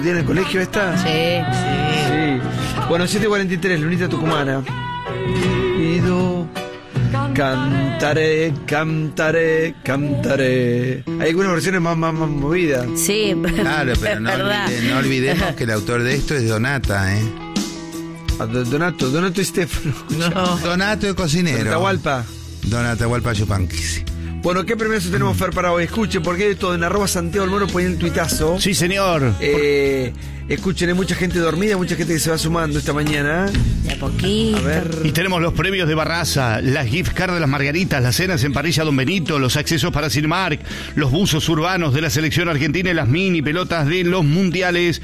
¿En el colegio esta? Sí. Bueno, 7:43, Lunita Tucumana. Ido. Cantaré, cantaré, cantaré. Hay algunas versiones más movidas. Sí, claro, pero no olvidemos que el autor de esto es Donata, ¿eh? Donato y Stefano. No. Donato es cocinero. Donata Hualpa Yupanqui. Bueno, ¿qué premios tenemos, Fer, para hoy? Escuchen, porque hay todo en @Santiago del Moro, ponen el tuitazo. Sí, señor. Escuchen, hay mucha gente dormida, mucha gente que se va sumando esta mañana. De a poquito. A ver. Y tenemos los premios de Barraza, las gift cards de las Margaritas, las cenas en Parrilla Don Benito, los accesos para Cinemark, los buzos urbanos de la selección argentina y las mini pelotas de los mundiales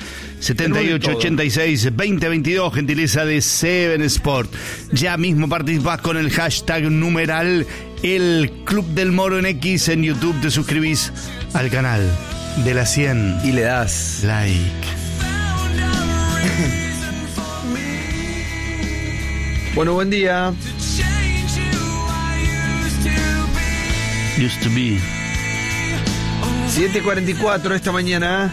78-86-2022, gentileza de Seven Sport. Ya mismo participás con el hashtag numeral El Club del Moro en X en YouTube, te suscribís al canal de la 100 y le das like. Bueno, buen día. Used to be. 7:44 esta mañana.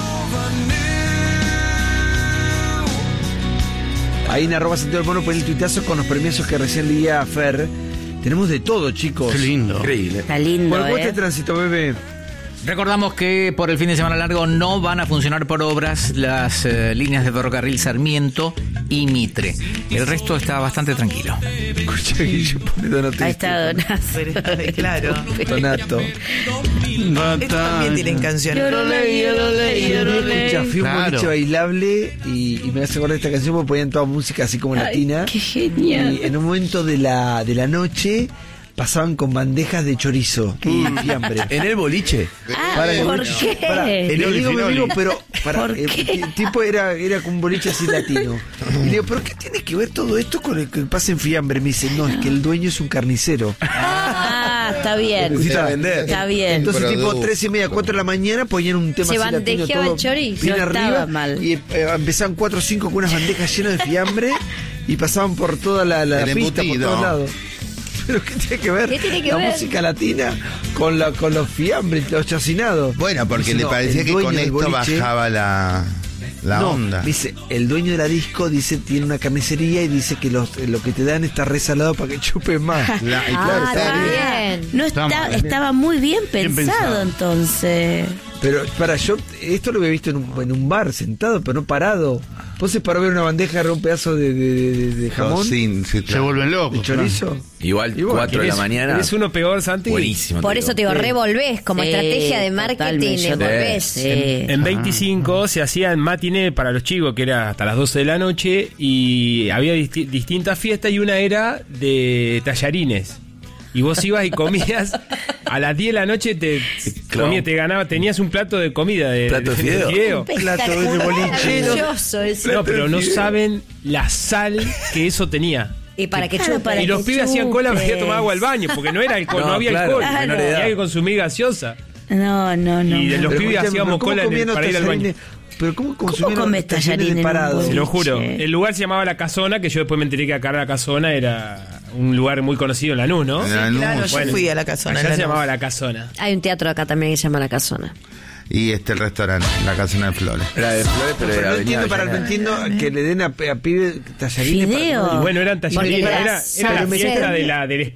Ahí en @Santiago del Moro ponen el tuitazo con los premios que recién leía Fer. Tenemos de todo, chicos. Qué lindo. Increíble. Está lindo, Bueno, ¿cómo está el tránsito, bebé? Recordamos que por el fin de semana largo no van a funcionar por obras las líneas de ferrocarril Sarmiento y Mitre. El resto está bastante tranquilo. Escucha que yo pone Donato. Ahí está Donato. Claro. Donato. Esto también tienen canciones. Yo lo leí. Escucha, fui un Claro. boliche bailable y me hace acordar esta canción porque ponían toda música así como latina. Qué genial. Y en un momento de la noche pasaban con bandejas de chorizo y fiambre. ¿En el boliche? Para el ¿por boliche. qué? Para, le digo, mi amigo, pero para, ¿Por qué? el tipo era como un boliche así latino. Y le digo, ¿pero qué tiene que ver todo esto con el que pasa en fiambre? Me dice, no, es que el dueño es un carnicero. Está bien. Necesita vender. Está bien. Entonces, tipo Producto. 3:30, 4 de la mañana, ponían un tema Se así latino, bandejeaba todo el chorizo, bien no arriba, estaba mal. y empezaban 4 o 5 con unas bandejas llenas de fiambre y pasaban por toda la El pista, por embutido. todos lados. ¿Pero qué tiene que ver? ¿Qué tiene que la ver? música latina con los fiambres, los chacinados? Bueno, porque Dice, le no, parecía el que dueño con del esto boliche- bajaba la No, onda. dice, el dueño de la disco dice tiene una carnicería y dice que lo que te dan está resalado para que chupes más. Y claro, Está bien. No estaba muy bien pensado entonces. Pero para yo, esto lo había visto en un bar sentado, pero no parado. ¿Vos se paró a ver una bandeja de un pedazo de jamón? Sí, Se claro. vuelven ¿De locos. chorizo? Igual 4 de la mañana. Es uno peor, Santi. Buenísimo. Por eso te digo, revolvés como Sí, estrategia de marketing, totalmente. revolvés. Sí. En 25 se hacían matiné para los chicos, que era hasta las 12 de la noche, y había distintas fiestas, y una era de tallarines. Y vos ibas y comías a las 10 de la noche, tenías un plato de comida, ¿Plato de fideo? Plato de boliche. Maravilloso eso. No, pero no saben la sal que eso tenía. Y para que Claro, chupe. para Y los que pibes hacían cola para ir a chupes. tomar agua al baño, porque no era alcohol, no había claro, alcohol. menor de edad. Había que consumir gaseosa. No. Y de los Pero pibes escuchame, hacíamos ¿cómo cola comían los para ir al baño. tallarines? Pero ¿cómo consumían comes los tallarines tallarines de en un parado? boliche? Se lo juro. Sí. El lugar se llamaba La Casona, que yo después me enteré que acá La Casona era un lugar muy conocido en Lanús, ¿no? En Lanús. Claro, Bueno, yo fui a la casona. Allá en se Lanús. llamaba La Casona. Hay un teatro acá también que se llama La Casona. Y el restaurante, la Casona de Flores. Era de Flores, pero Pero era no Avenida entiendo, Avellaneda. que le den a pibe tallarines. Fideo. Y bueno, eran tallarines. Porque Era la sal, fiesta sal. del